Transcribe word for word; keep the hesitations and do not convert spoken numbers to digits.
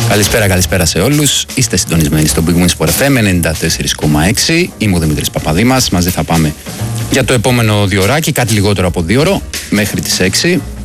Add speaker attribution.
Speaker 1: Καλησπέρα, καλησπέρα σε όλους. Είστε συντονισμένοι στο Big Win Sport εφ εμ ενενήντα τέσσερα κόμμα έξι. Είμαι ο Δημήτρης Παπαδήμας. Μαζί θα πάμε για το επόμενο διωράκι, κάτι λιγότερο από δύο ώρο, μέχρι τις έξι.